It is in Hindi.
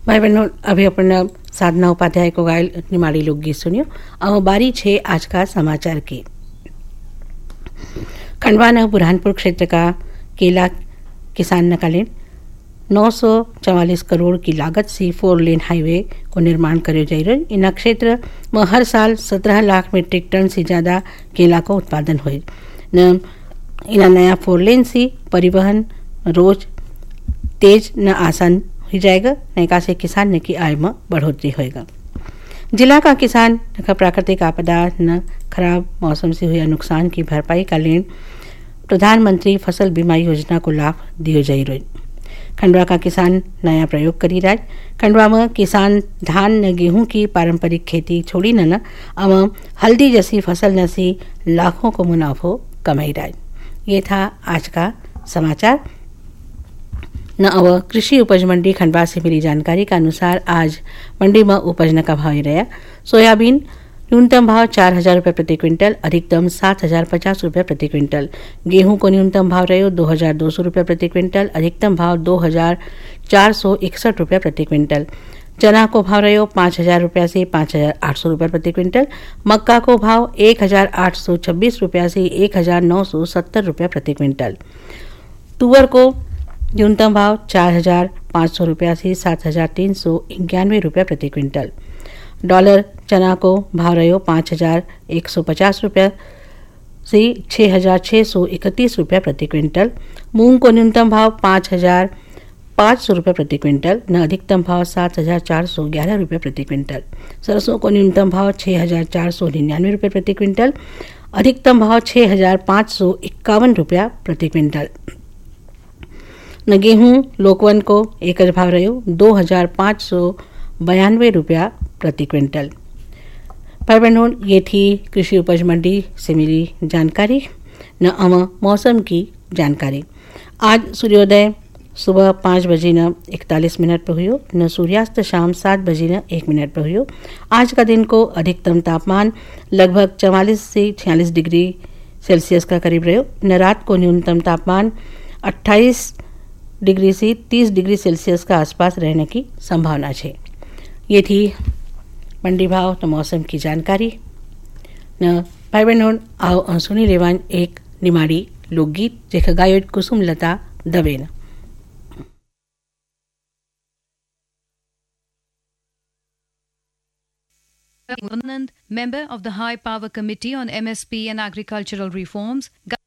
भाई बहनों, अभी अपन साधना उपाध्याय को गायल निमाड़ी लोकगीत सुनियो। अब बारी छे आज का समाचार की। खंडवा न बुरहानपुर क्षेत्र का केला किसान नकालीन 944 करोड़ की लागत से 4 लेन हाईवे को निर्माण करे जा रही। इन क्षेत्र में हर साल 17 लाख मीट्रिक टन से ज़्यादा केला का उत्पादन हुए। इन नया 4 लेन से परिवहन रोज तेज न आसान हो जाएगा। नैका से किसान ने की आय में बढ़ोतरी होएगा। जिला का किसान प्राकृतिक आपदा न खराब मौसम से हुए नुकसान की भरपाई का लेन प्रधानमंत्री फसल बीमा योजना को लाभ दियो जा रही। खंडवा का किसान नया प्रयोग करी रहा। खंडवा में किसान धान न गेहूं की पारंपरिक खेती छोड़ी न अब हल्दी जैसी फसल न से लाखों को मुनाफो कमाई रहा। ये था आज का समाचार। न अब कृषि उपज मंडी खंडवा से मिली जानकारी के अनुसार आज मंडी में उपज न का भाव रहा। सोयाबीन न्यूनतम भाव 4,000 रुपये प्रति क्विंटल, अधिकतम 7,050 रुपये प्रति क्विंटल। गेहूं को न्यूनतम भाव रहे 2,200 रुपये प्रति क्विंटल, अधिकतम भाव 2,461 रुपये प्रति क्विंटल। चना को भाव रहे 5,000 रुपये से 5,800 रुपये प्रति क्विंटल। मक्का को भाव 1,826 रुपये से 1,970 रुपये प्रति क्विंटल। तुअर को न्यूनतम भाव 4,500 रुपये से 7,391 रुपये प्रति क्विंटल। डॉलर चना को भाव रहे 5,150 रुपये से 6,631 रुपये प्रति क्विंटल। मूंग को न्यूनतम भाव 5,500 रुपये प्रति क्विंटल न अधिकतम भाव 7,411 रुपये प्रति क्विंटल। सरसों को न्यूनतम भाव 6,499 रुपये प्रति क्विंटल, अधिकतम भाव 6,551 रुपया प्रति क्विंटल। न गेहूं लोकवन को एकज भाव रहे 2,592 रुपया प्रति क्विंटल। पर बहनों, ये थी कृषि उपज मंडी से मिली जानकारी। न अब मौसम की जानकारी। आज सूर्योदय सुबह 5 बजे न 41 मिनट पर हुई। न सूर्यास्त शाम 7 बजे न 1 मिनट पर हुई। आज का दिन को अधिकतम तापमान लगभग 44 से 46 डिग्री सेल्सियस का करीब रहे। न रात को न्यूनतम तापमान 28 डिग्री से 30 डिग्री सेल्सियस का आसपास रहने की संभावना है। ये थी मंडी भाव न मौसम की जानकारी। न भाई बहनों, आओ सुनी लेवान एक निमाड़ी लोकगीत जेका गायक कुसुम लता दबे न। Member of the High Power Committee on MSP and Agricultural Reforms.